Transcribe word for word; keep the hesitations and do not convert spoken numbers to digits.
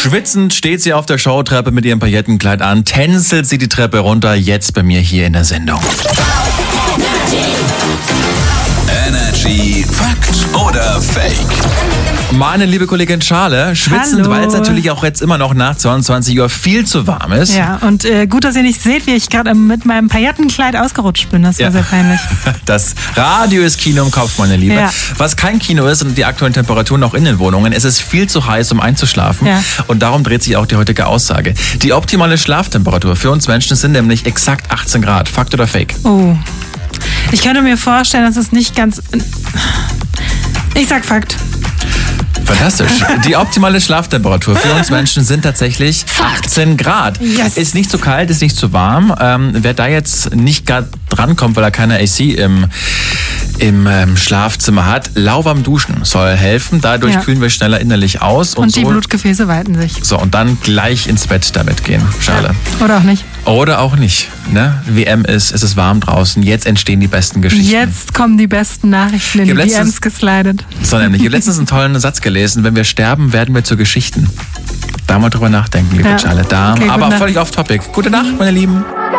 Schwitzend steht sie auf der Showtreppe mit ihrem Paillettenkleid an, tänzelt sie die Treppe runter, jetzt bei mir hier in der Sendung. Energy Fakt oder Fake? Meine liebe Kollegin Charle, schwitzend, weil es natürlich auch jetzt immer noch nach zweiundzwanzig Uhr viel zu warm ist. Ja, und äh, gut, dass ihr nicht seht, wie ich gerade mit meinem Paillettenkleid ausgerutscht bin. Das war ja. sehr peinlich. Das Radio ist Kino im Kopf, meine Liebe. Ja. Was kein Kino ist, sind die aktuellen Temperaturen auch in den Wohnungen. Es ist viel zu heiß, um einzuschlafen. Ja. Und darum dreht sich auch die heutige Aussage. Die optimale Schlaftemperatur für uns Menschen sind nämlich exakt achtzehn Grad. Fakt oder Fake? Oh. Ich könnte mir vorstellen, dass es nicht ganz... Ich sag Fakt. Fantastisch. Die optimale Schlaftemperatur für uns Menschen sind tatsächlich achtzehn Grad. Yes. Ist nicht zu kalt, ist nicht zu warm. Ähm, wer da jetzt nicht gerade drankommt, weil er keine A C im, im ähm, Schlafzimmer hat, lauwarm duschen soll helfen. Dadurch ja. kühlen wir schneller innerlich aus. Und, Und so, die Blutgefäße weiten sich. So, und dann gleich ins Bett damit gehen. Schade. Ja. Oder auch nicht. Oder auch nicht. Ne? W M ist, es ist warm draußen. Jetzt entstehen die besten Geschichten. Jetzt kommen die besten Nachrichten in die D Ms geslidet. So nämlich. Ich habe letztens einen tollen Satz gelesen. Wenn wir sterben, werden wir zu Geschichten. Da mal drüber nachdenken, liebe Ja. Charlotte. Da, Okay, aber Nacht. völlig off topic. Gute Nacht, meine Lieben.